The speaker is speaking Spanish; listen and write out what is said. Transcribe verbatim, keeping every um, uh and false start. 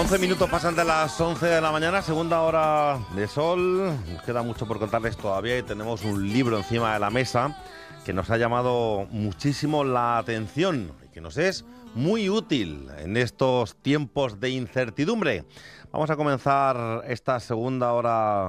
once minutos pasan de las once de la mañana, segunda hora de sol. Nos queda mucho por contarles todavía y tenemos un libro encima de la mesa que nos ha llamado muchísimo la atención y que nos es muy útil en estos tiempos de incertidumbre. Vamos a comenzar esta segunda hora